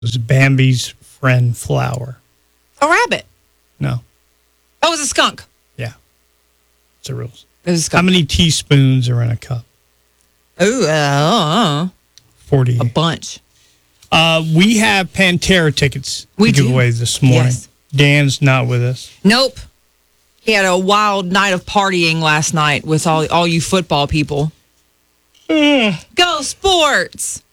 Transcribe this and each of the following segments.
was Bambi's friend Flower. A rabbit. No. Oh, it was a skunk. Yeah. It's a rules. It was a skunk. How many teaspoons are in a cup? Ooh, 40. a bunch. We have Pantera tickets We to give do. away this morning. Yes. Dan's not with us. Nope. He had a wild night of partying last night with all you football people. Go sports!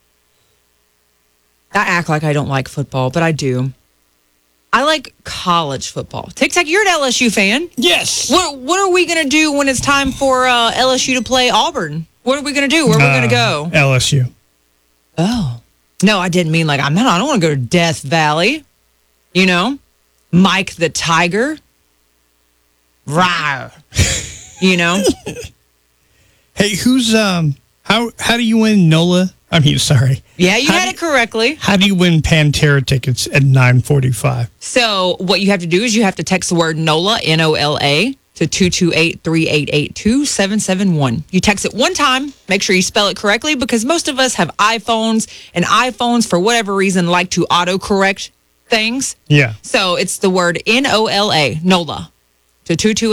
I act like I don't like football, but I do. I like college football. Tic Tac, you're an LSU fan. Yes. What are we going to do when it's time for LSU to play Auburn? What are we going to do? Where are we going to go? LSU. Oh. No, I didn't mean like, I don't want to go to Death Valley. You know? Mike the Tiger. Rawr. You know? Hey, who's how do you win NOLA? I mean, sorry. Yeah, you had it correctly. How do you win Pantera tickets at 9:45? So what you have to do is you have to text the word NOLA, N-O-L-A, to 228-388-2771. You text it one time. Make sure you spell it correctly because most of us have iPhones, and iPhones, for whatever reason, like to autocorrect things. Yeah. So it's the word N-O-L-A, NOLA, to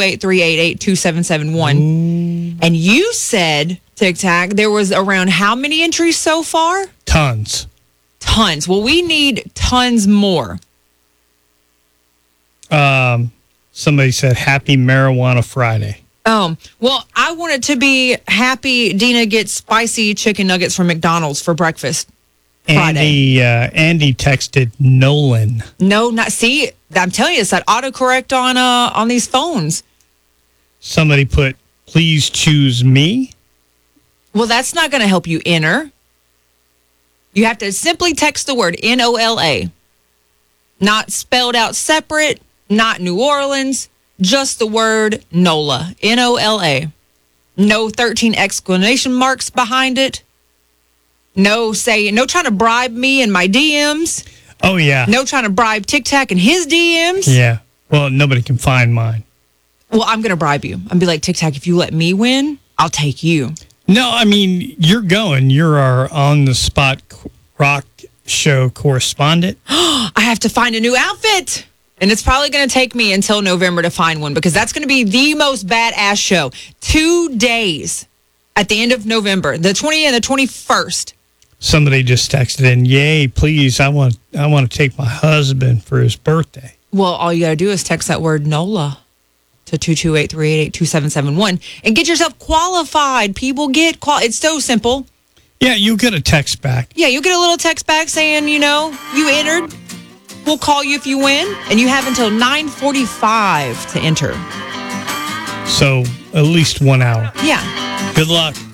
228-388-2771. And you said, Tic Tac, there was around how many entries so far? Tons. Tons. Well, we need tons more. Somebody said Happy Marijuana Friday. Well, I want it to be happy Dina gets spicy chicken nuggets from McDonald's for breakfast Friday. Andy texted Nolan. No, not see. I'm telling you, it's that autocorrect on these phones. Somebody put, please choose me. Well, that's not going to help you enter. You have to simply text the word N-O-L-A. Not spelled out separate, not New Orleans, just the word NOLA, N-O-L-A. No 13 exclamation marks behind it. No trying to bribe me in my DMs. Oh, yeah. No trying to bribe Tic Tac in his DMs. Yeah. Well, nobody can find mine. Well, I'm going to bribe you. I'm be like, Tic Tac, if you let me win, I'll take you. No, I mean, you're going. You're our on-the-spot rock show correspondent. I have to find a new outfit. And it's probably going to take me until November to find one because that's going to be the most badass show. 2 days at the end of November, the 20th and the 21st. Somebody just texted in, yay, please, I want to take my husband for his birthday. Well, all you got to do is text that word NOLA to 228-388-2771 and get yourself qualified. People get it's so simple. Yeah, you'll get a text back. Yeah, you'll get a little text back saying, you entered. We'll call you if you win, and you have until 9:45 to enter. So at least 1 hour. Yeah. Good luck.